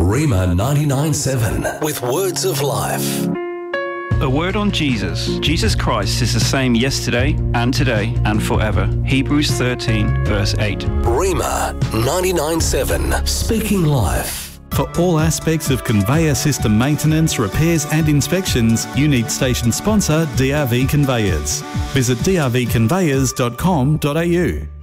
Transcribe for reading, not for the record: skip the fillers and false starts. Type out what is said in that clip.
Rhema 99.7 with words of life. A word on Jesus. Jesus Christ is the same yesterday and today and forever. Hebrews 13 verse 8. Rhema 99.7 speaking life. For all aspects of conveyor system maintenance, repairs and inspections, you need station sponsor DRV Conveyors. Visit drvconveyors.com.au.